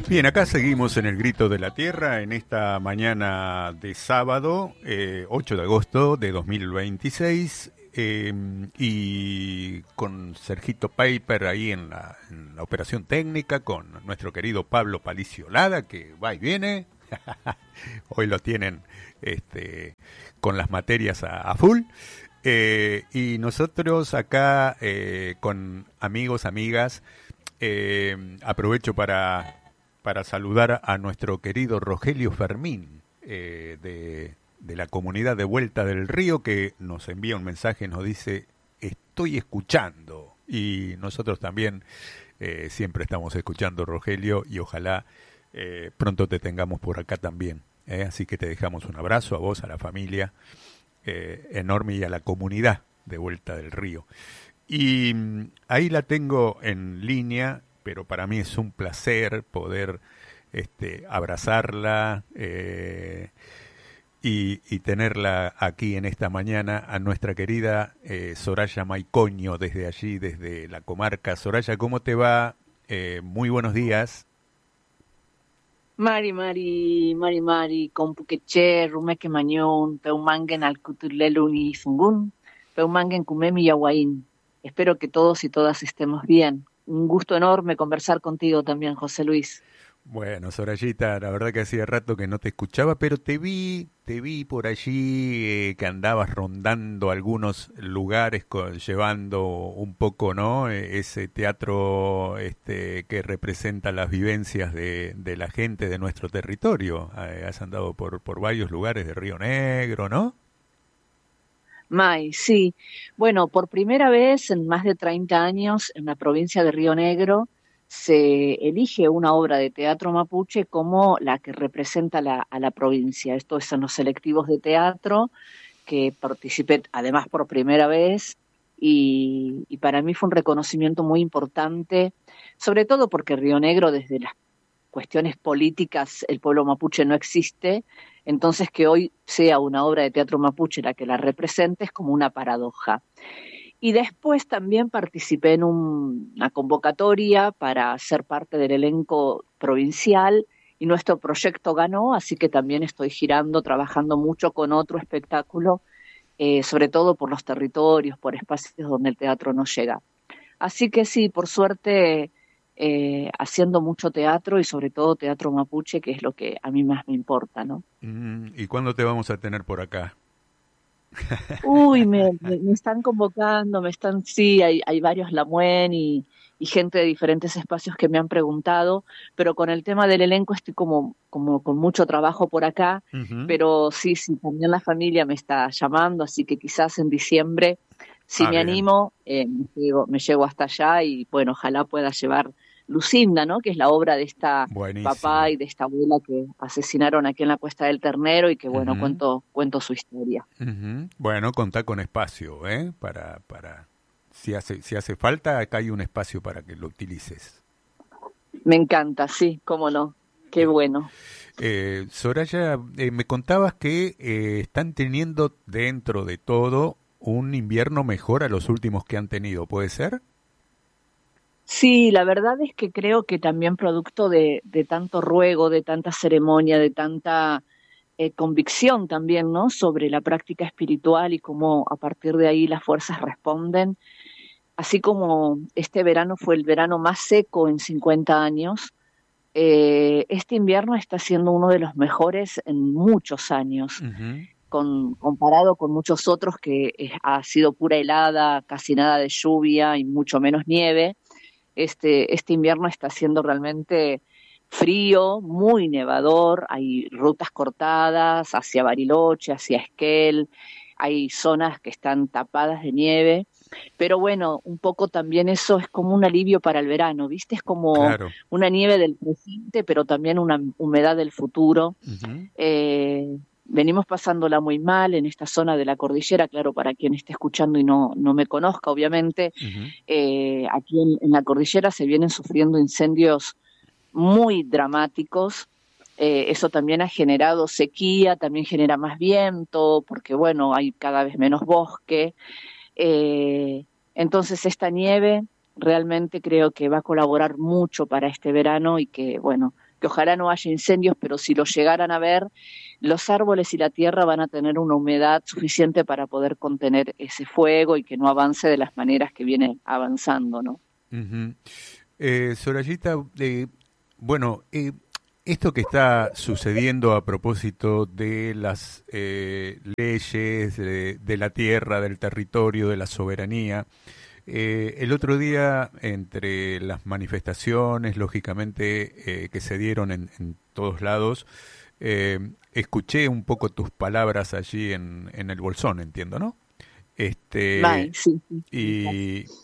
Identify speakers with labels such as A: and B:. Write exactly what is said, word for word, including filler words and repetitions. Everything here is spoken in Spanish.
A: Bien, acá seguimos en el Grito de la Tierra en esta mañana de sábado, eh, ocho de agosto de dos mil veintiséis, eh, y con Sergito Paper ahí en la, en la operación técnica, con nuestro querido Pablo Paliciolada, que va y viene. Hoy lo tienen este, con las materias a, a full. Eh, y nosotros acá eh, con amigos, amigas, eh, aprovecho para... para saludar a nuestro querido Rogelio Fermín, eh, de, de la comunidad de Vuelta del Río, que nos envía un mensaje, nos dice, estoy escuchando. Y nosotros también eh, siempre estamos escuchando, Rogelio, y ojalá eh, pronto te tengamos por acá también. ¿eh? Así que te dejamos un abrazo a vos, a la familia eh, enorme y a la comunidad de Vuelta del Río. Y mm, ahí la tengo en línea, pero para mí es un placer poder este, abrazarla eh, y, y tenerla aquí en esta mañana a nuestra querida eh, Soraya Maicoño desde allí, desde la comarca. Soraya, ¿cómo te va? Eh, muy buenos días.
B: Mari, Mari, Mari, Mari, compuqueche, rumeke mañón, peumangen al cutuleluni sungun, peumangen kumemi yaguaín. Espero que todos y todas estemos bien. Un gusto enorme conversar contigo también, José Luis.
A: Bueno, Sorayita, la verdad que hacía rato que no te escuchaba, pero te vi, te vi por allí eh, que andabas rondando algunos lugares, con, llevando un poco, ¿no? Eh, ese teatro este, que representa las vivencias de, de la gente de nuestro territorio. Eh, has andado por, por varios lugares de Río Negro, ¿no?
B: May, sí. Bueno, por primera vez en más de treinta años en la provincia de Río Negro se elige una obra de teatro mapuche como la que representa la, a la provincia. Esto es en los selectivos de teatro que participé además por primera vez y, y para mí fue un reconocimiento muy importante, sobre todo porque Río Negro desde las cuestiones políticas el pueblo mapuche no existe, entonces que hoy sea una obra de teatro mapuche la que la represente es como una paradoja. Y después también participé en un, una convocatoria para ser parte del elenco provincial y nuestro proyecto ganó, así que también estoy girando, trabajando mucho con otro espectáculo, eh, sobre todo por los territorios, por espacios donde el teatro no llega. Así que sí, por suerte, eh, haciendo mucho teatro y sobre todo teatro mapuche, que es lo que a mí más me importa, ¿no?
A: Mm, ¿y cuándo te vamos a tener por acá?
B: Uy, me, me, me están convocando, me están, sí, hay, hay varios Lamuen y, y gente de diferentes espacios que me han preguntado, pero con el tema del elenco estoy como, como con mucho trabajo por acá,
A: Ujú.
B: pero sí, sí, también la familia me está llamando, así que quizás en diciembre, si
A: Ah,
B: me
A: bien.
B: animo, eh, me llego, me llego hasta allá y bueno, ojalá pueda llevar Lucinda, ¿no? Que es la obra de esta papá
A: Buenísimo.
B: y de esta abuela que asesinaron aquí en la Cuesta del Ternero y que bueno,
A: Ujú.
B: cuento, cuento su historia.
A: Ujú. Bueno, contá con espacio, ¿eh? Para, para, si hace, si hace falta, acá hay un espacio para que lo utilices.
B: Me encanta, sí, cómo no. Qué
A: Eh,
B: bueno.
A: eh, Soraya, eh, me contabas que eh, están teniendo dentro de todo un invierno mejor a los últimos que han tenido, ¿puede ser?
B: Sí, la verdad es que creo que también producto de, de tanto ruego, de tanta ceremonia, de tanta eh, convicción también, ¿no? Sobre la práctica espiritual y cómo a partir de ahí las fuerzas responden. Así como este verano fue el verano más seco en cincuenta años, eh, este invierno está siendo uno de los mejores en muchos años.
A: Ujú.
B: Con, comparado con muchos otros que eh, ha sido pura helada, casi nada de lluvia y mucho menos nieve, este, este invierno está siendo realmente frío, muy nevador, hay rutas cortadas hacia Bariloche, hacia Esquel, hay zonas que están tapadas de nieve, pero bueno, un poco también eso es como un alivio para el verano, ¿viste? Es como
A: Claro.
B: una nieve del presente, pero también una humedad del futuro.
A: Ujú.
B: Eh, Venimos pasándola muy mal en esta zona de la cordillera, claro, para quien esté escuchando y no, no me conozca, obviamente,
A: Ujú.
B: eh, aquí en, en la cordillera se vienen sufriendo incendios muy dramáticos. Eh, eso también ha generado sequía, también genera más viento, porque bueno, hay cada vez menos bosque. Eh, entonces esta nieve realmente creo que va a colaborar mucho para este verano y que bueno, que ojalá no haya incendios, pero si los llegaran a ver, los árboles y la tierra van a tener una humedad suficiente para poder contener ese fuego y que no avance de las maneras que viene avanzando, ¿no?
A: Uh-huh. eh, Sorayita, eh, bueno, eh, esto que está sucediendo a propósito de las eh, leyes, de, de la tierra, del territorio, de la soberanía, eh, el otro día, entre las manifestaciones, lógicamente, eh, que se dieron en, en todos lados, eh, escuché un poco tus palabras allí en, en el Bolsón, entiendo, ¿no?
B: May,
A: Este,
B: sí, sí, sí.
A: y,